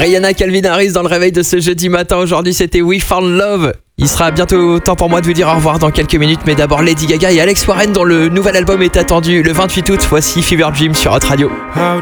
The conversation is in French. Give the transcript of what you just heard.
Rihanna, Calvin Harris dans le réveil de ce jeudi matin. Aujourd'hui, c'était We Found Love. Il sera bientôt temps pour moi de vous dire au revoir dans quelques minutes. Mais d'abord, Lady Gaga et Alex Warren dont le nouvel album est attendu le 28 août. Voici Fever Dream sur Hot Radio.